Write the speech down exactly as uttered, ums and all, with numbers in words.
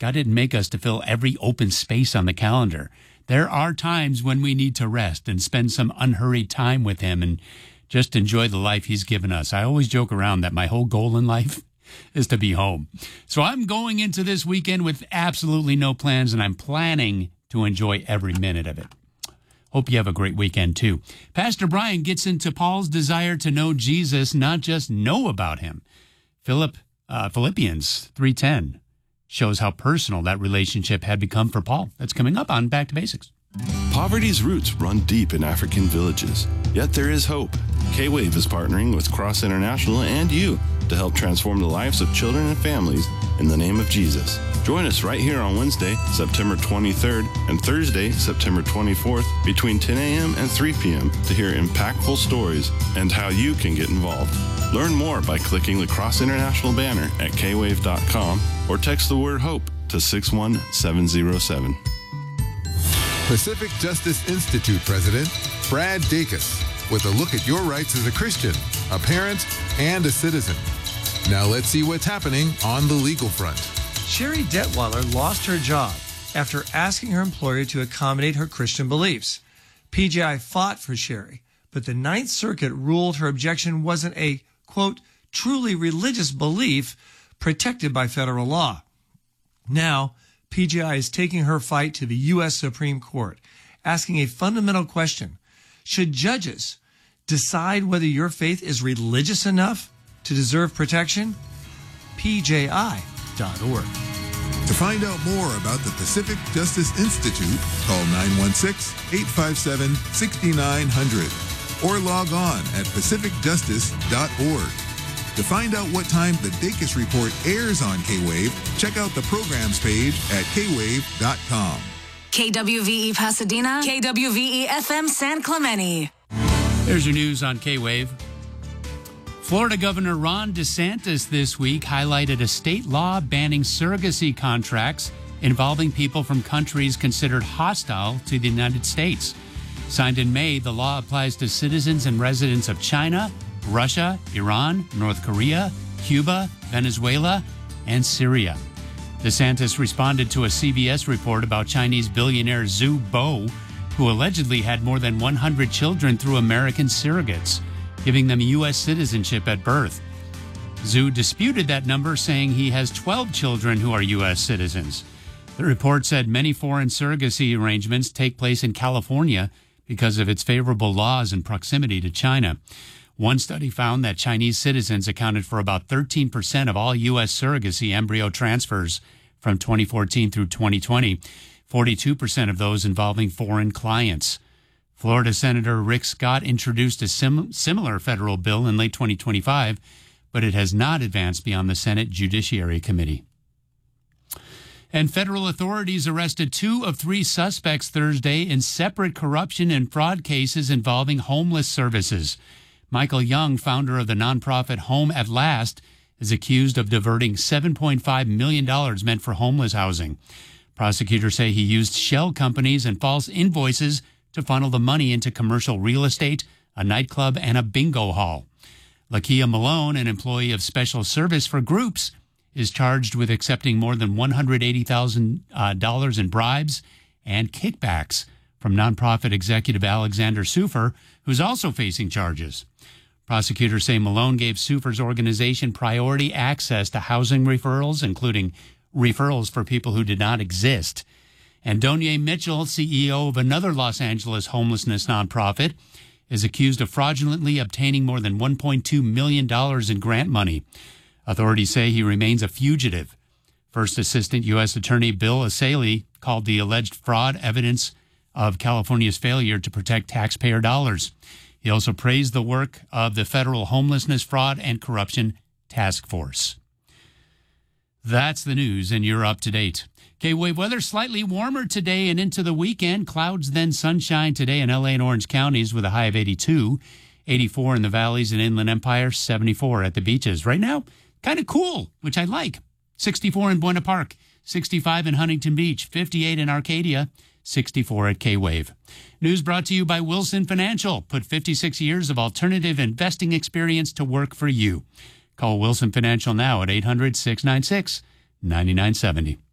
God didn't make us to fill every open space on the calendar. There are times when we need to rest and spend some unhurried time with him and just enjoy the life he's given us. I always joke around that my whole goal in life is to be home. So I'm going into this weekend with absolutely no plans, and I'm planning to enjoy every minute of it. Hope you have a great weekend, too. Pastor Brian gets into Paul's desire to know Jesus, not just know about him. Philip, uh, Philippians three ten shows how personal that relationship had become for Paul. That's coming up on Back to Basics. Poverty's roots run deep in African villages, yet there is hope. K-Wave is partnering with Cross International and you to help transform the lives of children and families in the name of Jesus. Join us right here on Wednesday, September twenty-third, and Thursday, September twenty-fourth, between ten a.m. and three p.m. to hear impactful stories and how you can get involved. Learn more by clicking the Cross International banner at k wave dot com or text the word HOPE to six one seven zero seven. Pacific Justice Institute President Brad Dacus with a look at your rights as a Christian, a parent, and a citizen. Now let's see what's happening on the legal front. Sherry Detweiler lost her job after asking her employer to accommodate her Christian beliefs. P J I fought for Sherry, but the Ninth Circuit ruled her objection wasn't a, quote, truly religious belief protected by federal law. Now, P J I is taking her fight to the U S Supreme Court, asking a fundamental question. Should judges decide whether your faith is religious enough to deserve protection? P J I dot org. To find out more about the Pacific Justice Institute, call nine one six, eight five seven, six nine zero zero or log on at pacific justice dot org. To find out what time the Dacus Report airs on K-Wave, check out the programs page at k wave dot com. K W V E Pasadena, K W V E F M San Clemente. There's your news on K-Wave. Florida Governor Ron DeSantis this week highlighted a state law banning surrogacy contracts involving people from countries considered hostile to the United States. Signed in May, the law applies to citizens and residents of China, Russia, Iran, North Korea, Cuba, Venezuela, and Syria. DeSantis responded to a C B S report about Chinese billionaire Zhu Bo, who allegedly had more than one hundred children through American surrogates, giving them U S citizenship at birth. Zhu disputed that number, saying he has twelve children who are U S citizens. The report said many foreign surrogacy arrangements take place in California because of its favorable laws and proximity to China. One study found that Chinese citizens accounted for about thirteen percent of all U S surrogacy embryo transfers from twenty fourteen through twenty twenty, forty-two percent of those involving foreign clients. Florida Senator Rick Scott introduced a sim- similar federal bill in late twenty twenty-five, but it has not advanced beyond the Senate Judiciary Committee. And federal authorities arrested two of three suspects Thursday in separate corruption and fraud cases involving homeless services. Michael Young, founder of the nonprofit Home at Last, is accused of diverting seven point five million dollars meant for homeless housing. Prosecutors say he used shell companies and false invoices to funnel the money into commercial real estate, a nightclub, and a bingo hall. Lakia Malone, an employee of Special Service for Groups, is charged with accepting more than one hundred eighty thousand dollars uh, in bribes and kickbacks from nonprofit executive Alexander Sufer, who's also facing charges. Prosecutors say Malone gave Sufer's organization priority access to housing referrals, including referrals for people who did not exist. And Donye Mitchell, C E O of another Los Angeles homelessness nonprofit, is accused of fraudulently obtaining more than one point two million dollars in grant money. Authorities say he remains a fugitive. First Assistant U S Attorney Bill Asaley called the alleged fraud evidence of California's failure to protect taxpayer dollars. He also praised the work of the Federal Homelessness Fraud and Corruption Task Force. That's the news, and you're up to date. K-Wave weather slightly warmer today and into the weekend. Clouds, then sunshine today in L A and Orange counties with a high of eighty-two. eighty-four in the valleys and Inland Empire, seventy-four at the beaches. Right now, kind of cool, which I like. sixty-four in Buena Park, sixty-five in Huntington Beach, fifty-eight in Arcadia, sixty-four at K-Wave. News brought to you by Wilson Financial. Put fifty-six years of alternative investing experience to work for you. Call Wilson Financial now at eight hundred, six nine six, nine nine seven zero.